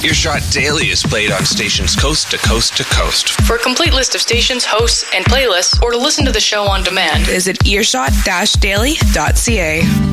Earshot Daily is played on stations coast to coast to coast. For a complete list of stations, hosts, and playlists, or to listen to the show on demand, visit earshot-daily.ca.